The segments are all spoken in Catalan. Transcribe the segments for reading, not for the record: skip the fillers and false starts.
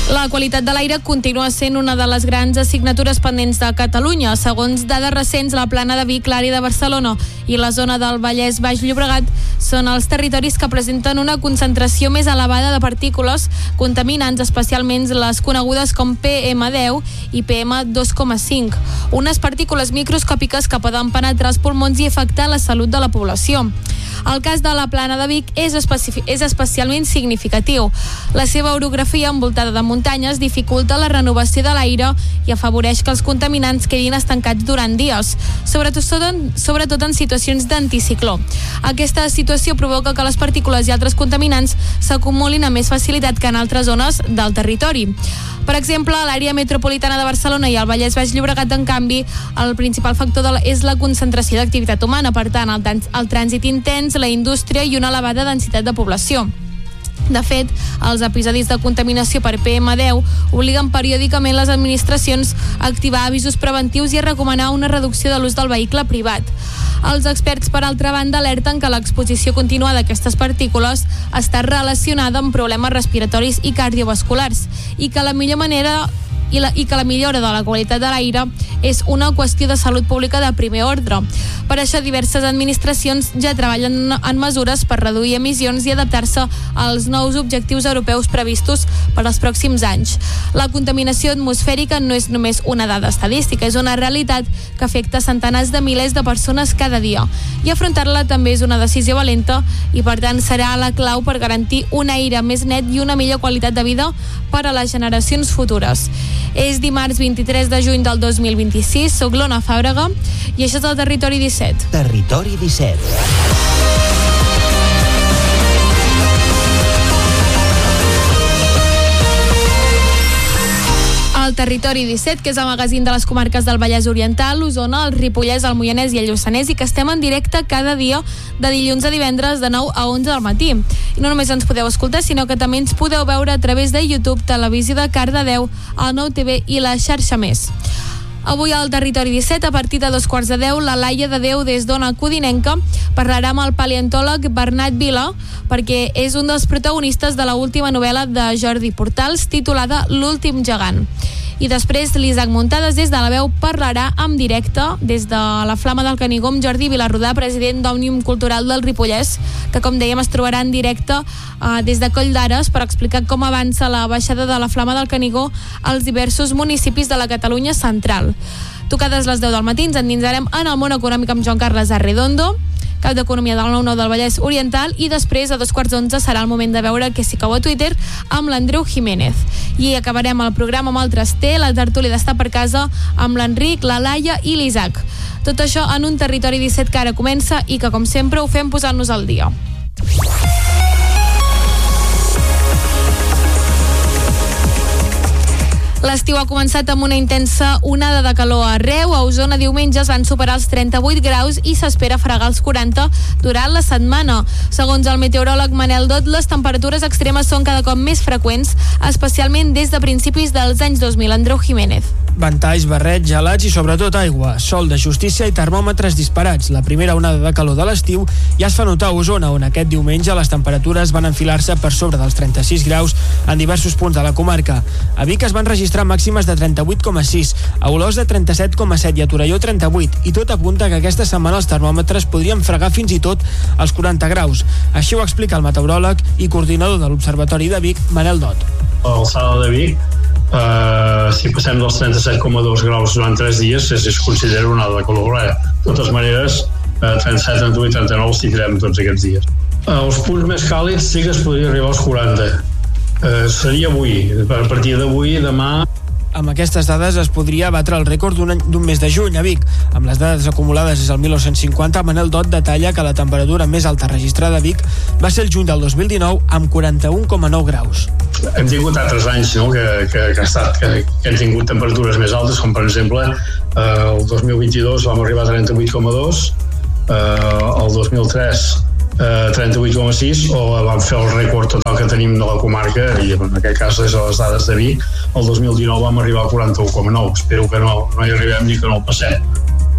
La qualitat de l'aire continua sent una de les grans assignatures pendents de Catalunya. Segons dades recents, la Plana de Vic, l'àrea de Barcelona i la zona del Vallès Baix Llobregat són els territoris que presenten una concentració més elevada de partícules contaminants, especialment les conegudes com PM10 i PM2,5, unes partícules microscòpiques que poden penetrar els pulmons i afectar la salut de la població. El cas de la Plana de Vic és especialment significatiu. La seva orografia envoltada de muntanyes dificulta la renovació de l'aire i afavoreix que els contaminants quedin estancats durant dies, sobretot en situacions d'anticicló. Aquesta situació provoca que les partícules i altres contaminants s'acumulin amb més facilitat que en altres zones del territori. Per exemple, a l'àrea metropolitana de Barcelona i al Vallès Baix Llobregat, en canvi, el principal factor és la concentració d'activitat humana, per tant, el trànsit intens, la indústria i una elevada densitat de població. De fet, els episodis de contaminació per PM10 obliguen periòdicament les administracions a activar avisos preventius i a recomanar una reducció de l'ús del vehicle privat. Els experts, per altra banda, alerten que l'exposició continuada d'aquestes partícules està relacionada amb problemes respiratoris i cardiovasculars i que la millora de la qualitat de l'aire és una qüestió de salut pública de primer ordre. Per això, diverses administracions ja treballen en mesures per reduir emissions i adaptar-se als nous objectius europeus previstos per als pròxims anys. La contaminació atmosfèrica no és només una dada estadística, és una realitat que afecta centenars de milers de persones cada dia. I afrontar-la també és una decisió valenta i, per tant, serà la clau per garantir un aire més net i una millor qualitat de vida per a les generacions futures. És dimarts 23 de juny del 2026, soc l'Ona Fàbrega i això és el Territori 17. Territori 17. El Territori 17, que és el magazín de les comarques del Vallès Oriental, Osona, el Ripollès, el Moianès i el Lluçanès, i que estem en directe cada dia de dilluns a divendres de 9 a 11 del matí. I no només ens podeu escoltar, sinó que també ens podeu veure a través de YouTube, Televisió de Cardedeu, el Nou TV i la xarxa Més. Avui al Territori 17, a partir de 2:15, la Laia de Déu des d'Ona Codinenca parlarà amb el paleontòleg Bernat Vila, perquè és un dels protagonistes de l'última novel·la de Jordi Portals, titulada L'últim gegant. I després l'Isaac Muntades des de la Veu parlarà en directe des de la Flama del Canigó amb Jordi Vilarrodà, president d'Òmnium Cultural del Ripollès, que, com dèiem, es trobarà en directe des de Coll d'Ares per explicar com avança la baixada de la Flama del Canigó als diversos municipis de la Catalunya central. Tocades les 10 del matí ens endinsarem en el món econòmic amb Joan Carles Arredondo, cap d'Economia del 9-9 del Vallès Oriental, i després a 2:15 serà el moment de veure què s'hi cau a Twitter amb l'Andreu Jiménez. I acabarem el programa amb el Traster, la tertúlia d'Estar per Casa amb l'Enric, la Laia i l'Isaac. Tot això en un Territori 17 que ara comença i que, com sempre, ho fem posant-nos al dia. L'estiu ha començat amb una intensa onada de calor arreu. A Osona diumenge es van superar els 38 graus i s'espera fregar els 40 durant la setmana. Segons el meteoròleg Manel Dot, les temperatures extremes són cada cop més freqüents, especialment des de principis dels anys 2000. Andreu Jiménez. Ventalls, barrets, gelats i sobretot aigua, sol de justícia i termòmetres disparats. La primera onada de calor de l'estiu ja es fa notar a Osona, on aquest diumenge les temperatures van enfilar-se per sobre dels 36 graus en diversos punts de la comarca. A Vic es van registrar màximes de 38,6, a Olòs de 37,7 i a Torelló 38, i tot apunta que aquesta setmana els termòmetres podrien fregar fins i tot els 40 graus. Així ho explica el meteoròleg i coordinador de l'Observatori de Vic, Manel Dot. A l'alçada de Vic, si passem dels 37,2 graus durant 3 dies, es considera una onada de calor. De totes maneres, 37, 38, 39 els tindrem tots aquests dies. Els punts més càlids sí que es podria arribar als 40. Seria avui, a partir d'avui, demà. Amb aquestes dades es podria batre el rècord d'un mes de juny a Vic. Amb les dades acumulades des del 1950, Manel Dot detalla que la temperatura més alta registrada a Vic va ser el juny del 2019 amb 41,9 graus. Hem tingut altres anys, no?, que hem tingut temperatures més altes, com per exemple el 2022 vam arribar a 38,2, el 2003 38,6, o vam fer el rècord total que tenim de la comarca, i en aquest cas és a les dades de Vic. El 2019 vam arribar a 41,9. Espero que no hi arribem ni que no el passem.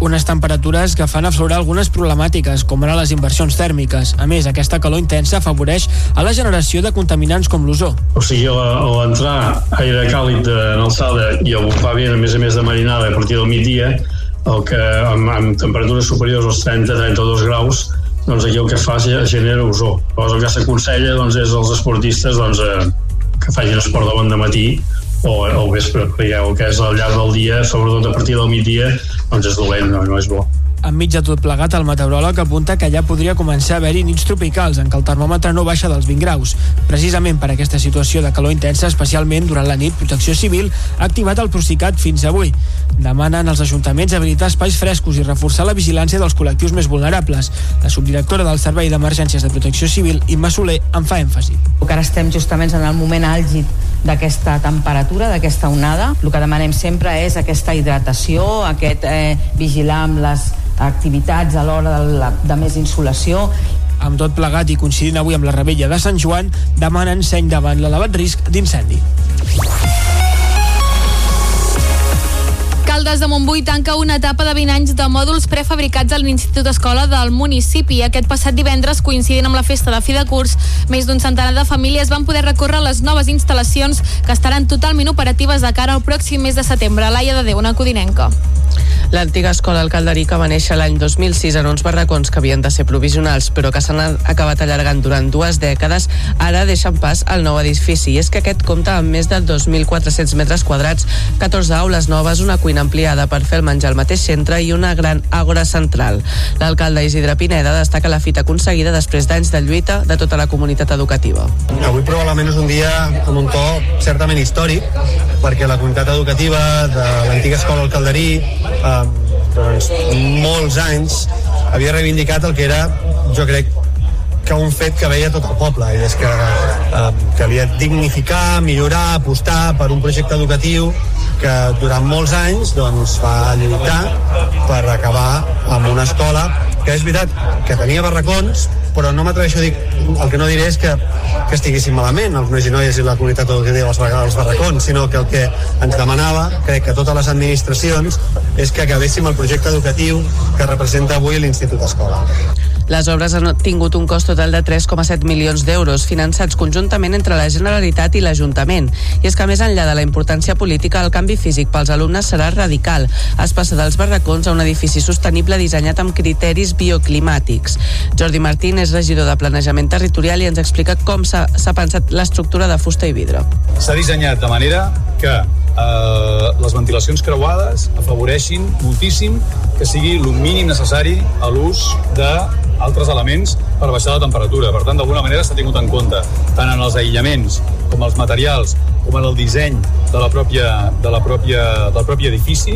Unes temperatures que fan aflorar algunes problemàtiques, com ara les inversions tèrmiques. A més, aquesta calor intensa afavoreix a la generació de contaminants com l'ozó. O sigui, a l'entrar aire càlid en alçada i a bufar vent, a més de marinada, a partir del migdia, el que amb temperatures superiors als 30-32 graus, doncs aquí el que fa és genera ozó. Llavors el que s'aconsella és als esportistes que facin esport de bon dematí o al vespre, perquè el que és al llarg del dia, sobretot a partir del migdia, doncs és dolent, no és bo. Enmig de tot plegat, el meteoròleg apunta que ja podria començar a haver-hi nits tropicals en què el termòmetre no baixa dels 20 graus. Precisament per aquesta situació de calor intensa, especialment durant la nit, Protecció Civil ha activat el Procicat fins avui. Demanen als ajuntaments habilitar espais frescos i reforçar la vigilància dels col·lectius més vulnerables. La subdirectora del Servei d'Emergències de Protecció Civil, Imma Soler, en fa èmfasi. Ara estem justament en el moment àlgid d'aquesta temperatura, d'aquesta onada. El que demanem sempre és aquesta hidratació, aquest vigilar amb les activitats a l'hora de més insolació. Amb tot plegat i coincidint avui amb la Revetlla de Sant Joan, demanen seny davant l'elevat risc d'incendi. Caldes de Montbui tanca una etapa de 20 anys de mòduls prefabricats a l'Institut Escola del municipi. Aquest passat divendres, coincidint amb la festa de fi de curs, més d'un centenar de famílies van poder recórrer a les noves instal·lacions que estaran totalment operatives de cara al pròxim mes de setembre. Laia de Déu, una codinenca. L'antiga escola al Calderí, que va néixer l'any 2006 en uns barracons que havien de ser provisionals però que s'han acabat allargant durant 2 dècades, ara deixen pas al nou edifici. I és que aquest compta amb més de 2.400 metres quadrats, 14 aules noves, una cuina ampliada per fer el menjar al mateix centre i una gran àgora central. L'alcalde Isidre Pineda destaca la fita aconseguida després d'anys de lluita de tota la comunitat educativa. Avui probablement és un dia amb un to certament històric, perquè la comunitat educativa de l'antiga escola al Calderí doncs, molts anys havia reivindicat el que era, jo crec, que un fet que veia tot el poble, i és que calia dignificar, millorar, apostar per un projecte educatiu que durant molts anys doncs, va lluitar per acabar amb una escola que és veritat que tenia barracons, però no m'atreveixo a dir, el que no diré és que estiguessin malament els nois i noies i la comunitat educativa als barracons, sinó que el que ens demanava, crec que totes les administracions, és que acabéssim el projecte educatiu que representa avui l'Institut Escola. Les obres han tingut un cost total de 3,7 milions d'euros, finançats conjuntament entre la Generalitat i l'Ajuntament. I és que més enllà de la importància política, el canvi físic pels alumnes serà radical. Es passa dels barracons a un edifici sostenible dissenyat amb criteris bioclimàtics. Jordi Martín és regidor de Planejament Territorial i ens explica com s'ha pensat l'estructura de fusta i vidre. S'ha dissenyat de manera que les ventilacions creuades afavoreixin moltíssim que sigui el mínim necessari a l'ús d'altres elements per baixar la temperatura. Per tant, d'alguna manera s'ha tingut en compte tant en els aïllaments com els materials com en el disseny del propi edifici,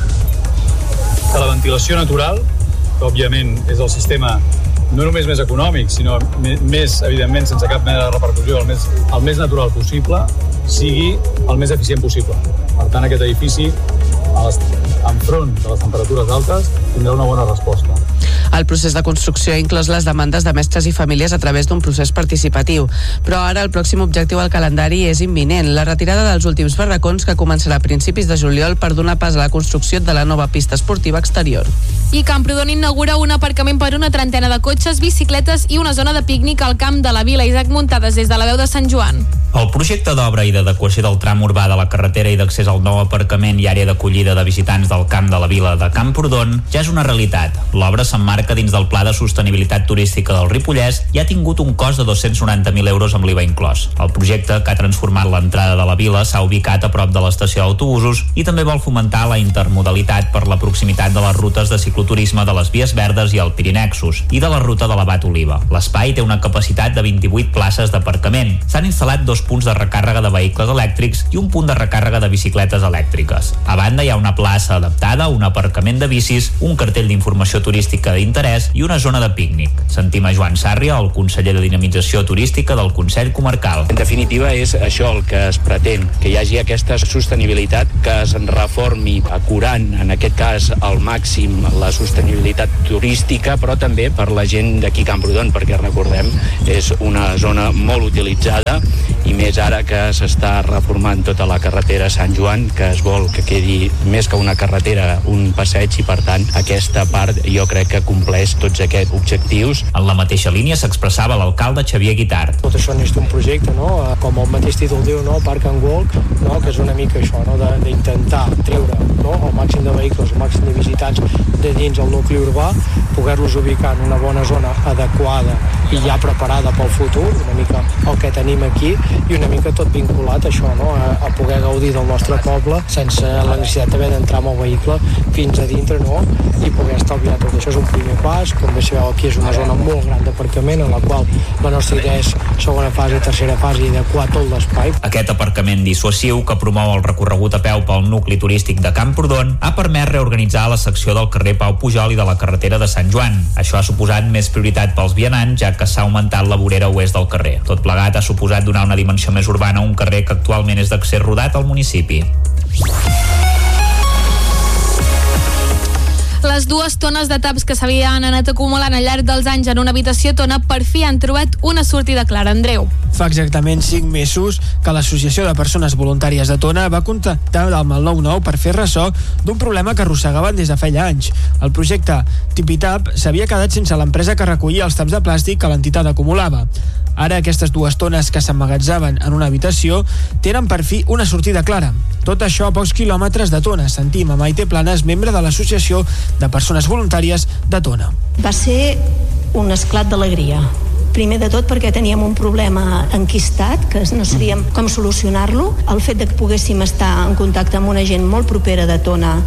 que la ventilació natural, que òbviament és el sistema no només més econòmic, sinó més, evidentment, sense cap mena de repercussió, el més natural possible, sigui el més eficient possible. Per tant, aquest edifici, enfront de les temperatures altes, tindrà una bona resposta. El procés de construcció ha inclòs les demandes de mestres i famílies a través d'un procés participatiu. Però ara el pròxim objectiu al calendari és imminent, la retirada dels últims barracons, que començarà a principis de juliol per donar pas a la construcció de la nova pista esportiva exterior. I Camprodon inaugura un aparcament per una trentena de cotxes, bicicletes i una zona de pícnic al camp de la Vila. Isaac Muntades, des de la veu de Sant Joan. El projecte d'obra i d'adequació del tram urbà de la carretera i d'accés al nou aparcament i àrea d'acollida de visitants del camp de la Vila de Camprodon ja és una realitat. L'obra s'emmarca dins del Pla de Sostenibilitat Turística del Ripollès i ha tingut un cost de 290.000 euros amb l'IVA inclòs. El projecte, que ha transformat l'entrada de la vila, s'ha ubicat a prop de l'estació d'autobusos i també vol fomentar la intermodalitat per la proximitat de les rutes de cicloturisme de les Vies Verdes i el Pirinexus i de la ruta de l'Abat Oliva. L'espai té una capacitat de 28 places d'aparcament. S'han instal·lat 2 punts de recàrrega de vehicles elèctrics i un punt de recàrrega de bicicletes elèctriques. A banda hi ha una plaça adaptada, un aparcament de bicis, un cartell d'informació turística d'interès i una zona de pícnic. Sentim a Joan Sàrria, el conseller de Dinamització Turística del Consell Comarcal. En definitiva, és això el que es pretén, que hi hagi aquesta sostenibilitat, que es reformi acurant, en aquest cas, al màxim la sostenibilitat turística, però també per la gent d'aquí Camprodon, perquè recordem, és una zona molt utilitzada i més ara que s'està reformant tota la carretera Sant Joan, que es vol que quedi més que una carretera, un passeig, i per tant aquesta part jo crec que compleix tots aquests objectius. En la mateixa línia s'expressava l'alcalde Xavier Guitart. Tot això necessita un projecte, no? Com el mateix títol diu, no? Park and Walk, no? Que és una mica això, no? D'intentar treure, no? El màxim de vehicles, el màxim de visitants de dins el nucli urbà, poder-los ubicar en una bona zona adequada i ja preparada pel futur, una mica el que tenim aquí, i una mica tot vinculat a això, no? A poder gaudir del nostre poble sense la necessitat d'haver d'entrar amb el vehicle fins a dintre, no? I poder estalviar tot. Això és un primer pas. Com bé sabeu, aquí és una zona molt gran d'aparcament en la qual la nostra idea és segona fase, tercera fase i adequar tot l'espai. Aquest aparcament dissuasiu que promou el recorregut a peu pel nucli turístic de Camprodon ha permès reorganitzar la secció del carrer Pau Pujol i de la carretera de Sant Joan. Això ha suposat més prioritat pels vianants, ja que s'ha augmentat la vorera oest del carrer. Tot plegat ha suposat donar una dimensió més urbana a un carrer que actualment és d'accés rodat al municipi. Les 2 tones de taps que s'havien anat acumulant al llarg dels anys en una habitació tona per fi han trobat una sortida clara. Andreu. Fa exactament 5 mesos que l'Associació de Persones Voluntàries de Tona va contactar amb el 9-9 per fer ressò d'un problema que arrossegaven des de feia anys. El projecte Tipitap s'havia quedat sense l'empresa que recollia els taps de plàstic que l'entitat acumulava. Ara aquestes 2 tones que s'emmagatzaven en una habitació tenen per fi una sortida clara. Tot això a pocs quilòmetres de Tona. Sentim a Maite Planes, membre de l'Associació de Persones Voluntàries de Tona. Va ser un esclat d'alegria. Primer de tot perquè teníem un problema enquistat, que no sabíem com solucionar-lo. El fet de que poguéssim estar en contacte amb una gent molt propera de Tona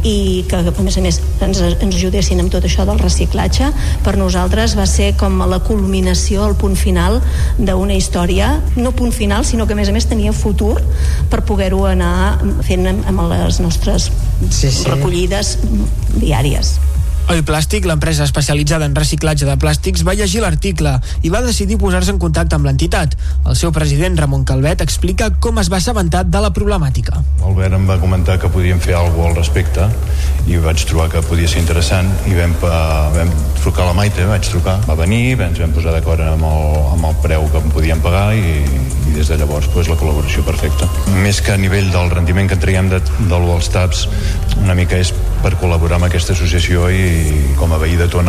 i que, a més, ens ajudessin amb tot això del reciclatge, per nosaltres va ser com la culminació, el punt final d'una història. No punt final, sinó que, a més, tenia futur per poder-ho anar fent amb les nostres recollides diàries. Oil Plàstic, l'empresa especialitzada en reciclatge de plàstics, va llegir l'article i va decidir posar-se en contacte amb l'entitat. El seu president, Ramon Calvet, explica com es va assabentar de la problemàtica. Albert em va comentar que podíem fer alguna cosa al respecte i vaig trobar que podia ser interessant i vam trucar a la Maite, va venir, ens vam posar d'acord amb el preu que em podien pagar i des de llavors la col·laboració perfecta. Més que a nivell del rendiment que en traiem dels taps, una mica és per col·laborar amb aquesta associació i com a veí de Tona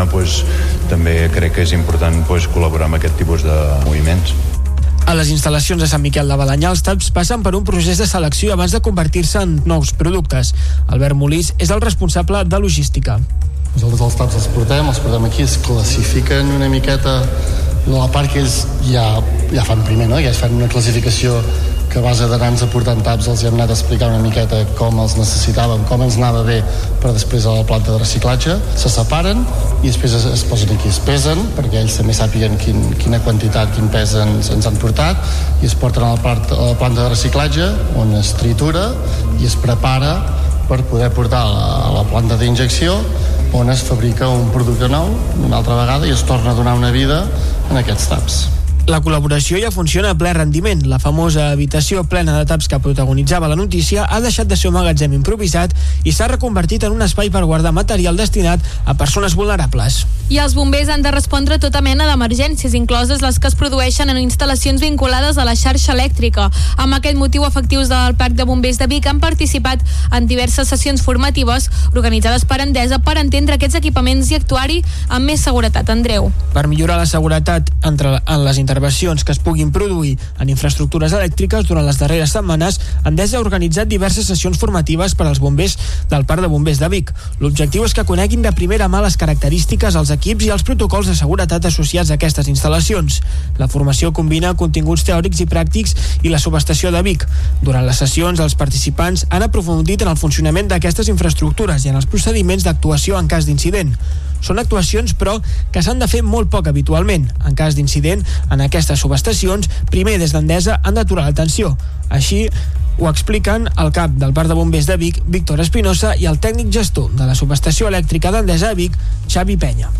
també crec que és important col·laborar amb aquest tipus de moviments. A les instal·lacions de Sant Miquel de Balanyà, els taps passen per un procés de selecció abans de convertir-se en nous productes. Albert Molís és el responsable de logística. Nosaltres els taps els portem aquí, es classifiquen una miqueta la part que ells ja fan primer, no? Ja es fan una classificació que a base d'anar-nos aportant taps els hem anat a explicar una miqueta com els necessitàvem, com ens anava bé per després a la planta de reciclatge, se separen i després es posen aquí, es pesen perquè ells també sàpiguen quina quantitat, quin pes ens han portat i es porten a la planta de reciclatge on es tritura i es prepara per poder portar a la planta d'injecció on es fabrica un producte nou una altra vegada i es torna a donar una vida en aquests taps. La col·laboració ja funciona a ple rendiment. La famosa habitació plena de taps que protagonitzava la notícia ha deixat de ser un magatzem improvisat i s'ha reconvertit en un espai per guardar material destinat a persones vulnerables. I els bombers han de respondre a tota mena d'emergències, incloses les que es produeixen en instal·lacions vinculades a la xarxa elèctrica. Amb aquest motiu, efectius del Parc de Bombers de Vic han participat en diverses sessions formatives organitzades per Endesa per entendre aquests equipaments i actuar-hi amb més seguretat. Andreu. Per millorar la seguretat en les intervencions que es puguin produir en infraestructures elèctriques durant les darreres setmanes, Endesa ha organitzat diverses sessions formatives per als bombers del Parc de Bombers de Vic. L'objectiu és que coneguin de primera mà les característiques, els equips i els protocols de seguretat associats a aquestes instal·lacions. La formació combina continguts teòrics i pràctics i la subestació de Vic. Durant les sessions, els participants han aprofundit en el funcionament d'aquestes infraestructures i en els procediments d'actuació en cas d'incident. Són actuacions, però, que s'han de fer molt poc habitualment. En cas d'incident, en aquestes subestacions, primer des d'Endesa han d'aturar la tensió. Així ho expliquen el cap del Parc de Bombers de Vic, Víctor Espinosa, i el tècnic gestor de la subestació elèctrica d'Endesa a Vic, Xavi Penya.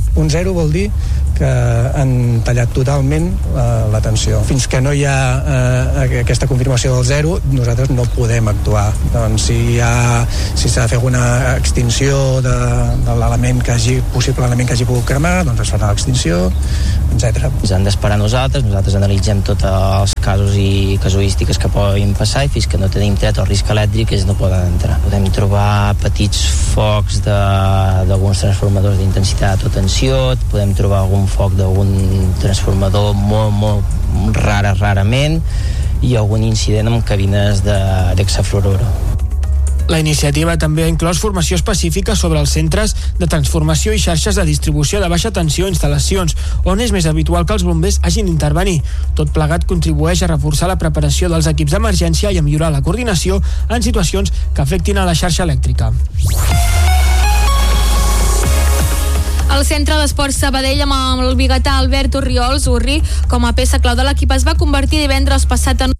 Un 0 vol dir que han tallat totalment la tensió. Fins que no hi ha aquesta confirmació del 0, nosaltres no podem actuar. Doncs si s'ha de fer alguna extinció de l'element possible element que hagi pogut cremar, doncs es farà l'extinció, etc. Ens han d'esperar nosaltres analitzem tots els casos i casuístiques que poden passar, i fins que no tenim tret el risc elèctric ells no poden entrar. Podem trobar petits focs d'alguns transformadors d'intensitat o tensió, podem trobar algun foc d'algun transformador molt rarament, i algun incident amb cabines d'hexafluoruro. La iniciativa també ha inclòs formació específica sobre els centres de transformació i xarxes de distribució de baixa tensió i instal·lacions, on és més habitual que els bombers hagin d'intervenir. Tot plegat contribueix a reforçar la preparació dels equips d'emergència i a millorar la coordinació en situacions que afectin a la xarxa elèctrica. El Centre d'Esports Sabadell, amb el biguetà Albert Orriols, Urri, com a peça clau de l'equip, es va convertir divendres passat en